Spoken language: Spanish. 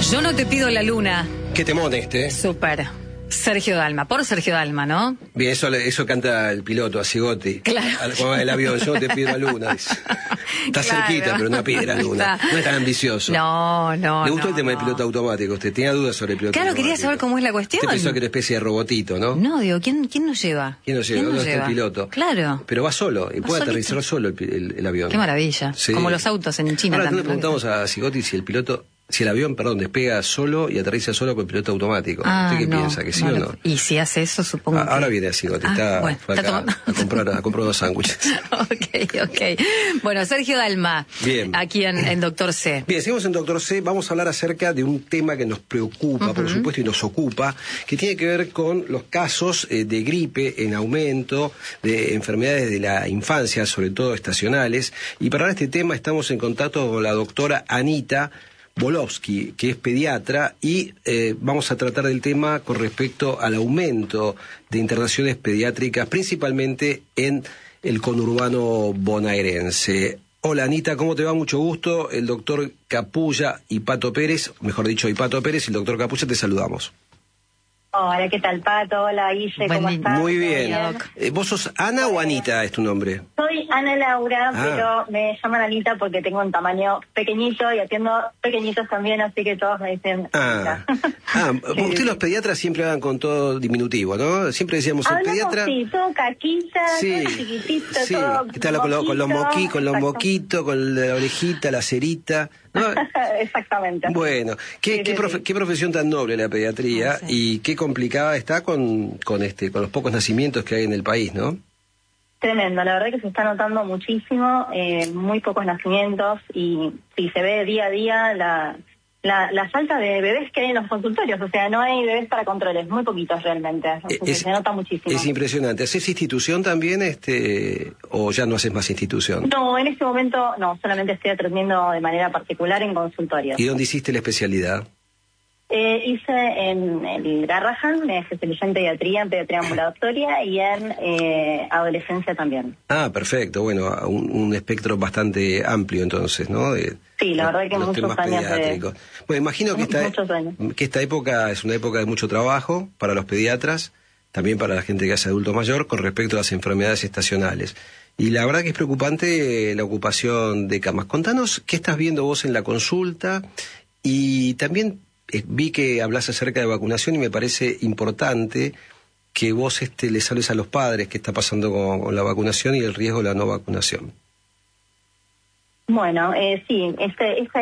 Yo no te pido la luna. Qué temón este. Súper. Sergio Dalma, por Sergio Dalma, ¿no? Bien, eso canta el piloto, a Cigotti. Claro. Cuando va el avión, yo no te pido la luna. Dice. Está Claro. cerquita, pero no pide la luna. No es tan ambicioso. No. ¿Le gustó el tema del piloto automático? ¿Usted tenía dudas sobre el piloto Claro, automático? quería saber cómo es la cuestión. Usted pensó que era una especie de robotito, ¿no? No, digo, ¿quién nos lleva? ¿Quién nos lleva? ¿Dónde está el piloto? Claro. Pero va solo, y puede solito. aterrizar solo el avión. Qué maravilla. Sí. Como los autos en China Ahora, también. le preguntamos a Cigotti si el avión, despega solo y aterriza solo con el piloto automático. ¿Usted qué piensa? ¿Que sí o no? Y si hace eso, supongo que... Ahora viene a Cigotti, fue acá a comprar unos sándwiches. Ok. Bueno, Sergio Dalma, Bien. aquí en Doctor C. Bien, seguimos en Doctor C, vamos a hablar acerca de un tema que nos preocupa, por supuesto, y nos ocupa, que tiene que ver con los casos de gripe en aumento, de enfermedades de la infancia, sobre todo estacionales. Y para hablar de este tema estamos en contacto con la doctora Anita Bolovsky, que es pediatra, y vamos a tratar del tema con respecto al aumento de internaciones pediátricas, principalmente en el conurbano bonaerense. Hola Anita, ¿cómo te va? Mucho gusto. El doctor Capulla y Pato Pérez, mejor dicho, Pato Pérez y el doctor Capulla, te saludamos. Hola, ¿qué tal, Pato? Hola, Guille, ¿cómo estás? Muy bien. ¿Vos sos Ana o Anita es tu nombre? Soy Ana Laura, pero me llaman Anita porque tengo un tamaño pequeñito y atiendo pequeñitos también, así que todos me dicen Anita. Ustedes los pediatras siempre hablan con todo diminutivo, ¿no? Siempre decíamos el pediatra... Sí, todo caquita, todo chiquitito, todo está con los moquitos, con la orejita, la cerita... ¿no? Exactamente. Bueno, qué profesión tan noble la pediatría y qué complicada está con los pocos nacimientos que hay en el país, ¿no? Tremendo, la verdad que se está notando muchísimo, muy pocos nacimientos y se ve día a día la falta de bebés que hay en los consultorios, o sea, no hay bebés para controles, muy poquitos realmente, se nota muchísimo. Es impresionante. ¿Haces institución también o ya no haces más institución? No, en este momento no, solamente estoy atendiendo de manera particular en consultorios. ¿Y dónde hiciste la especialidad? Hice en el Garrahan, me especialicé en pediatría ambulatoria y en adolescencia también. Perfecto, bueno, un espectro bastante amplio entonces, ¿no? Sí, la verdad que muchos años Bueno, imagino que esta época es una época de mucho trabajo para los pediatras, también para la gente que hace adulto mayor, con respecto a las enfermedades estacionales. Y la verdad que es preocupante la ocupación de camas. Contanos qué estás viendo vos en la consulta y también... vi que hablas acerca de vacunación y me parece importante que vos les hables a los padres qué está pasando con la vacunación y el riesgo de la no vacunación. Bueno, sí, esta